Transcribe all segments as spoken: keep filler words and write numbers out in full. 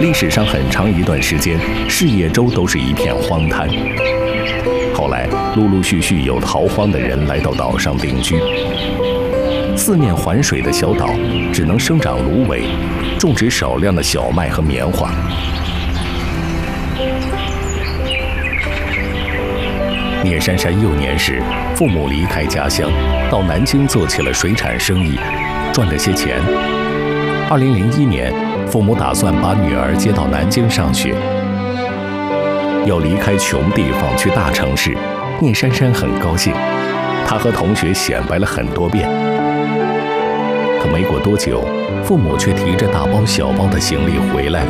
历史上很长一段时间，事业州都是一片荒滩。后来，陆陆续续有逃荒的人来到岛上定居。四面环水的小岛只能生长芦苇，种植少量的小麦和棉花。聂珊珊幼年时，父母离开家乡，到南京做起了水产生意，赚了些钱。二零零一年，父母打算把女儿接到南京上学。要离开穷地方去大城市，聂珊珊很高兴，她和同学显摆了很多遍。可没过多久，父母却提着大包小包的行李回来了。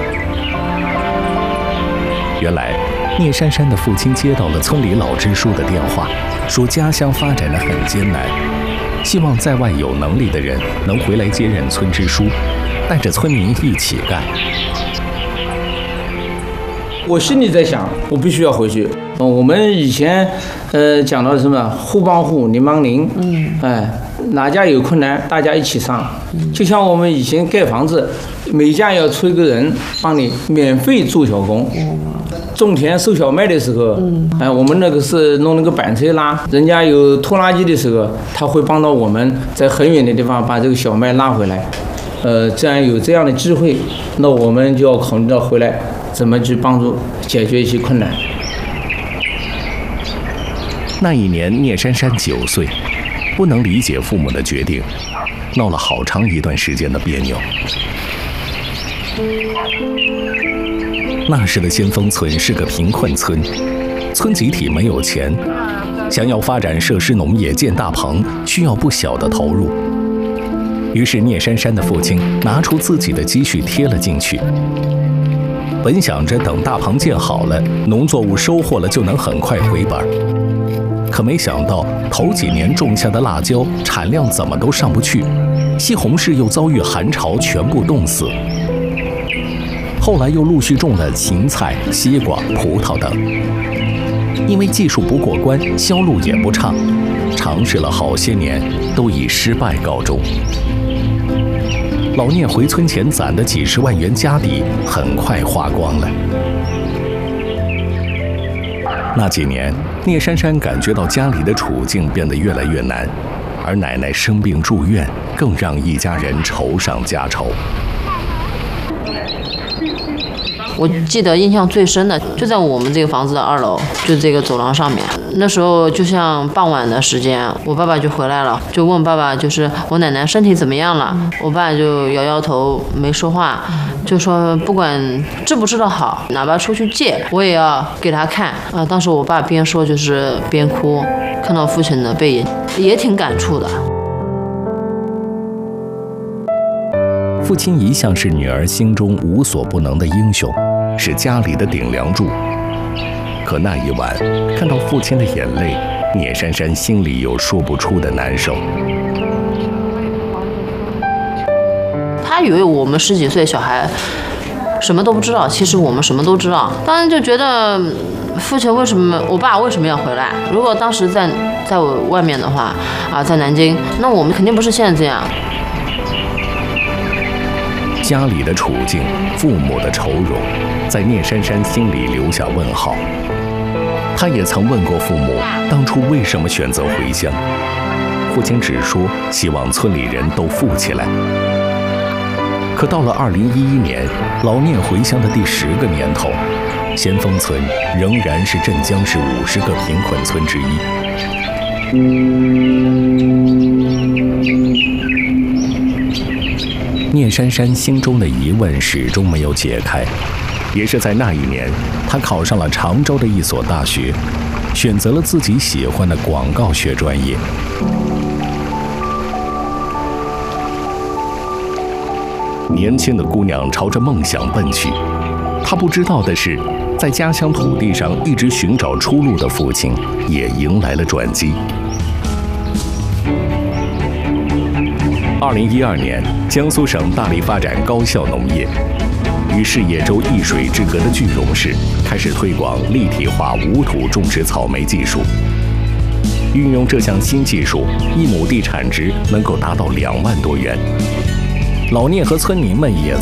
原来，聂珊珊的父亲接到了村里老支书的电话，说家乡发展得很艰难，希望在外有能力的人能回来接任村支书，带着村民一起干。 我心里在想，我必须要回去。我们以前，呃，讲到什么互帮互，邻帮邻，嗯，哎，哪家有困难，大家一起上。就像我们以前盖房子，每家要出一个人帮你免费做小工。种田收小麦的时候，哎，我们那个是弄那个板车拉，人家有拖拉机的时候，他会帮到我们在很远的地方把这个小麦拉回来。呃，这样有这样的机会，那我们就要考虑到回来怎么去帮助解决一些困难。 那一年，聂珊珊九岁，不能理解父母的决定，闹了好长一段时间的别扭。那时的先锋村是个贫困村，村集体没有钱，想要发展设施农业建大棚，需要不小的投入。于是聂珊珊的父亲拿出自己的积蓄贴了进去。本想着等大棚建好了，农作物收获了就能很快回本，可没想到头几年种下的辣椒产量怎么都上不去，西红柿又遭遇寒潮，全部冻死。后来又陆续种了芹菜、西瓜、葡萄等，因为技术不过关，销路也不畅，尝试了好些年，都以失败告终。老聂回村前攒的几十万元家底很快花光了。那几年，聂珊珊感觉到家里的处境变得越来越难，而奶奶生病住院，更让一家人愁上加愁。 我记得印象最深的就在我们这个房子的二楼，就这个走廊上面。那时候就像傍晚的时间，我爸爸就回来了，就问爸爸，就是我奶奶身体怎么样了？我爸就摇摇头，没说话，就说不管治不治得好，哪怕出去借，我也要给他看啊。当时我爸边说就是边哭，看到父亲的背影，也挺感触的。 父亲一向是女儿心中无所不能的英雄，是家里的顶梁柱。可那一晚，看到父亲的眼泪，聂珊珊心里有说不出的难受。 他以为我们十几岁小孩什么都不知道，其实我们什么都知道。当然就觉得父亲为什么，我爸为什么要回来？如果当时在在我外面的话，啊，在南京，那我们肯定不是现在这样。 家里的处境，父母的愁容，在聂珊珊心里留下问号。她也曾问过父母，当初为什么选择回乡？父亲只说希望村里人都富起来。可到了二零一一年，老聂回乡的第十个年头，先锋村仍然是镇江市五十个贫困村之一。聂珊珊心中的疑问始终没有解开，也是在那一年，她考上了常州的一所大学，选择了自己喜欢的广告学专业。年轻的姑娘朝着梦想奔去，她不知道的是，在家乡土地上一直寻找出路的父亲也迎来了转机。二零一二年，江苏省大力发展高效农业，与事业州一水之隔的句容市开始推广立体化无土种植草莓技术。运用这项新技术，一亩地产值能够达到两万多元。老聂和村民们也